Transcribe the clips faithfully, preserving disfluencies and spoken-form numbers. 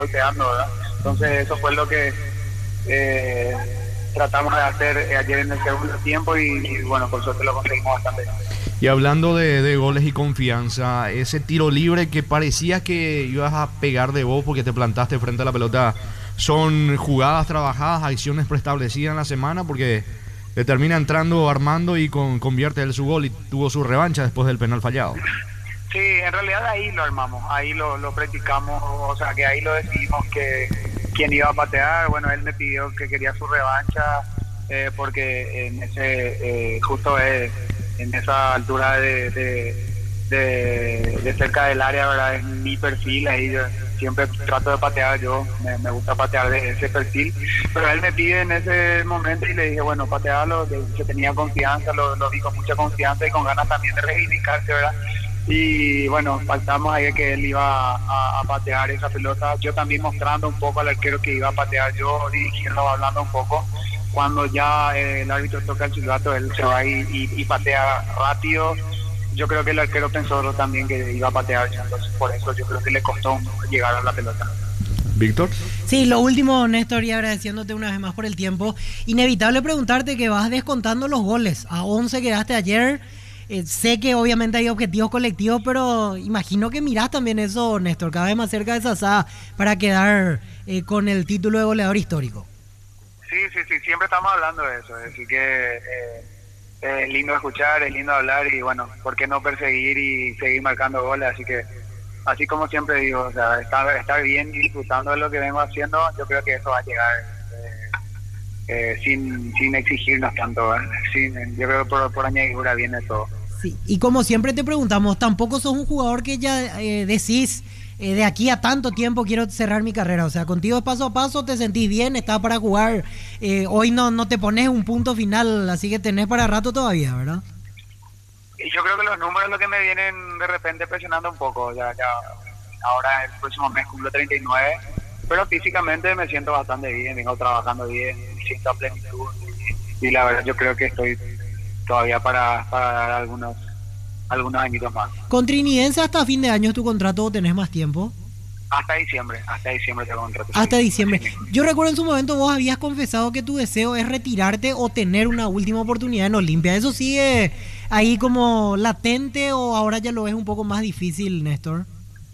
golpeando, ¿verdad? Entonces eso fue lo que eh, tratamos de hacer eh, ayer en el segundo tiempo y, y bueno, por suerte lo conseguimos bastante bien. Y hablando de, de goles y confianza, ese tiro libre que parecía que ibas a pegar de vos porque te plantaste frente a la pelota, ¿son jugadas trabajadas, acciones preestablecidas en la semana? Porque le termina entrando Armando y con, convierte él su gol y tuvo su revancha después del penal fallado. Sí, en realidad ahí lo armamos, ahí lo, lo practicamos, o sea que ahí lo decidimos que quién iba a patear. Bueno, él me pidió que quería su revancha eh, porque en ese eh, justo es en esa altura de, de, de, de cerca del área, ¿verdad? Es mi perfil, ahí yo siempre trato de patear, yo me, me gusta patear de ese perfil, pero él me pide en ese momento y le dije, bueno, patearlo, que tenía confianza, lo, lo vi con mucha confianza y con ganas también de reivindicarse, ¿verdad? Y bueno, faltamos ahí que él iba a, a patear esa pelota, yo también mostrando un poco al arquero que iba a patear, yo dirigiendo, hablando un poco. Cuando ya eh, el árbitro toca el silbato, él se va y, y, y patea rápido. Yo creo que el arquero pensó también que iba a patear, entonces por eso yo creo que le costó llegar a la pelota. ¿Víctor? Sí, lo último, Néstor, y agradeciéndote una vez más por el tiempo. Inevitable preguntarte que vas descontando los goles. A once quedaste ayer. Eh, sé que obviamente hay objetivos colectivos, pero imagino que mirás también eso, Néstor, cada vez más cerca de Sasá para quedar eh, con el título de goleador histórico. Sí, sí, sí, siempre estamos hablando de eso, así que eh, es lindo escuchar, es lindo hablar y bueno, ¿por qué no perseguir y seguir marcando goles? Así que, así como siempre digo, o sea, estar, estar bien y disfrutando de lo que vengo haciendo, yo creo que eso va a llegar eh, eh, sin, sin exigirnos tanto, ¿eh? sin, yo creo que por, por añadidura viene todo. Sí, y como siempre te preguntamos, tampoco sos un jugador que ya eh, decís, eh, de aquí a tanto tiempo quiero cerrar mi carrera, o sea, contigo es paso a paso, te sentís bien, estás para jugar, eh, hoy no, no te pones un punto final, así que tenés para rato todavía, ¿verdad? Y yo creo que los números lo que me vienen de repente presionando un poco, ya, ya ahora el próximo mes cumplo treinta y nueve, pero físicamente me siento bastante bien, vengo trabajando bien, me siento a plenitud y, y la verdad yo creo que estoy todavía para, para dar algunos algunos añitos más. ¿Con Trinidense hasta fin de año es tu contrato o tenés más tiempo? Hasta diciembre, hasta diciembre tengo contrato. Hasta sí. diciembre. Sí. Yo recuerdo en su momento vos habías confesado que tu deseo es retirarte o tener una última oportunidad en Olimpia. ¿Eso sigue ahí como latente o ahora ya lo ves un poco más difícil, Néstor?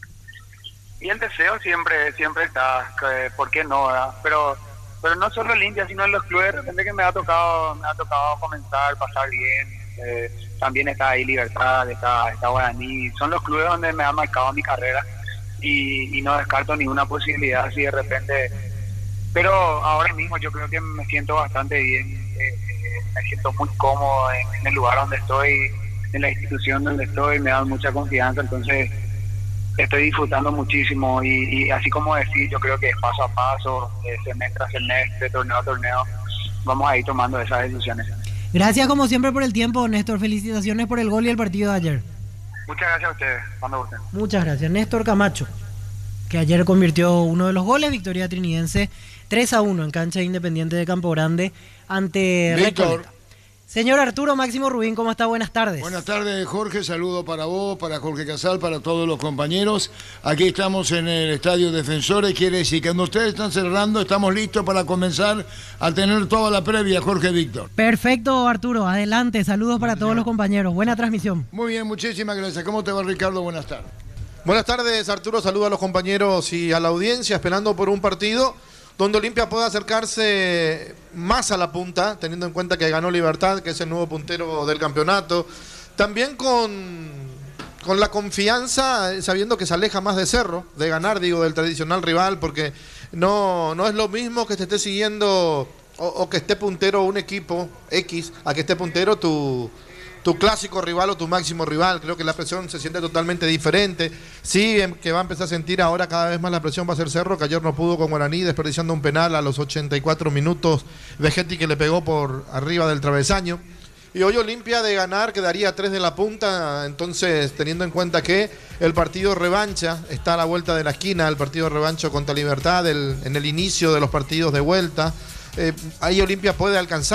Y el deseo siempre siempre está, que, ¿por qué no? ¿verdad? Pero pero no solo en Olimpia, sino en los clubes, de repente que me ha tocado me ha tocado comenzar, pasar bien. Eh, también está ahí Libertad, está, está Guaraní, son los clubes donde me ha marcado mi carrera y, y no descarto ninguna posibilidad así de repente, pero ahora mismo yo creo que me siento bastante bien, eh, eh, me siento muy cómodo en, en el lugar donde estoy, en la institución donde estoy, me dan mucha confianza, entonces estoy disfrutando muchísimo y, y así como decir, yo creo que paso a paso, eh, semestre a semestre, torneo a torneo, vamos a ir tomando esas decisiones. Gracias como siempre por el tiempo, Néstor. Felicitaciones por el gol y el partido de ayer. Muchas gracias a ustedes, cuando gusten. Muchas gracias. Néstor Camacho, que ayer convirtió uno de los goles, victoria trinidense tres a uno en cancha Independiente de Campo Grande ante Recoleta. Señor Arturo Máximo Rubín, ¿cómo está? Buenas tardes. Buenas tardes, Jorge. Saludo para vos, para Jorge Casal, para todos los compañeros. Aquí estamos en el Estadio Defensores. Quiere decir que cuando ustedes están cerrando, estamos listos para comenzar a tener toda la previa, Jorge Víctor. Perfecto, Arturo. Adelante. Saludos para todos los compañeros. Buena transmisión. Muy bien, muchísimas gracias. ¿Cómo te va, Ricardo? Buenas tardes. Buenas tardes, Arturo. Saludo a los compañeros y a la audiencia, esperando por un partido donde Olimpia pueda acercarse más a la punta, teniendo en cuenta que ganó Libertad, que es el nuevo puntero del campeonato. También con, con la confianza, sabiendo que se aleja más de Cerro, de ganar, digo, del tradicional rival, porque no, no es lo mismo que te esté siguiendo o, o que esté puntero un equipo X, a que esté puntero tu... tu clásico rival o tu máximo rival. Creo que la presión se siente totalmente diferente. Sí, que va a empezar a sentir ahora cada vez más la presión va a ser Cerro, que ayer no pudo con Guaraní, desperdiciando un penal a los ochenta y cuatro minutos, Vegetti que le pegó por arriba del travesaño. Y hoy Olimpia de ganar quedaría a tres de la punta, entonces teniendo en cuenta que el partido revancha está a la vuelta de la esquina, el partido revancha contra Libertad, el, en el inicio de los partidos de vuelta, eh, ahí Olimpia puede alcanzar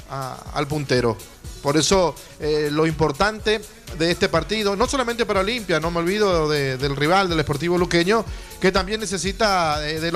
a, al puntero. Por eso eh, lo importante de este partido, no solamente para Olimpia, no me olvido de, del rival, del Sportivo Luqueño, que también necesita eh, de